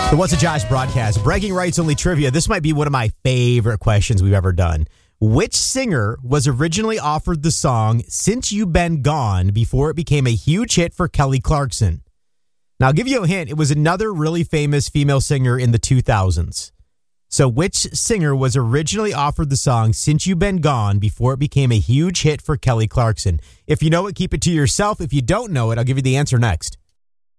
The What's a Josh broadcast. Bragging rights only trivia. This might be one of my favorite questions we've ever done. Which singer was originally offered the song Since You've Been Gone before it became a huge hit for Kelly Clarkson? Now, I'll give you a hint. It was another really famous female singer in the 2000s. So which singer was originally offered the song Since You've Been Gone before it became a huge hit for Kelly Clarkson? If you know it, keep it to yourself. If you don't know it, I'll give you the answer next.